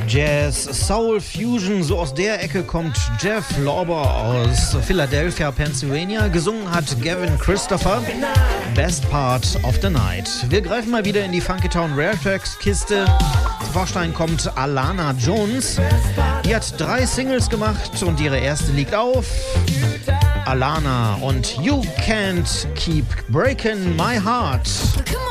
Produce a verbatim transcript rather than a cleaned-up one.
Jazz, Soul, Fusion, so aus der Ecke kommt Jeff Lorber aus Philadelphia, Pennsylvania. Gesungen hat Gavin Christopher, Best Part of the Night. Wir greifen mal wieder in die Funky Town Rare Tracks Kiste. Zum Vorschein kommt Alana Jones. Die hat drei Singles gemacht und ihre erste liegt auf. Alana und You Can't Keep Breaking My Heart.